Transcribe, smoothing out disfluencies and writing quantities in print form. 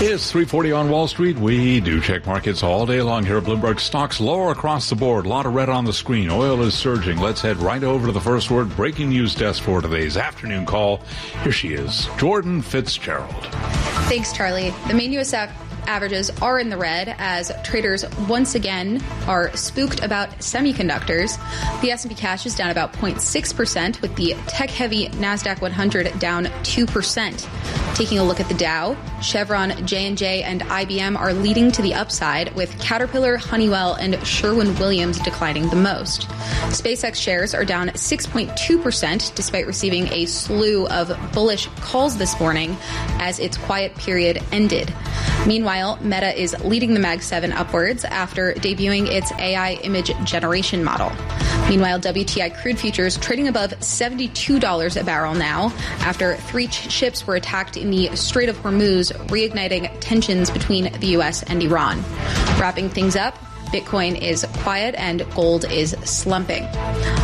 It's 3:40 on Wall Street. We do check markets all day long here at Bloomberg. Stocks lower across the board. A lot of red on the screen. Oil is surging. Let's head right over to the first word breaking news desk for today's afternoon call. Here she is, Jordan Fitzgerald. Thanks, Charlie. The main U.S. averages are in the red as traders once again are spooked about semiconductors. The S&P cash is down about 0.6%, with the tech-heavy NASDAQ 100 down 2%. Taking a look at the Dow, Chevron, J&J, and IBM are leading to the upside, with Caterpillar, Honeywell, and Sherwin-Williams declining the most. SpaceX shares are down 6.2%, despite receiving a slew of bullish calls this morning as its quiet period ended. Meanwhile, Meta is leading the Mag 7 upwards after debuting its AI image generation model. Meanwhile, WTI crude futures trading above $72 a barrel now after 3 ships were attacked in the Strait of Hormuz, reigniting tensions between the U.S. and Iran. Wrapping things up, Bitcoin is quiet and gold is slumping.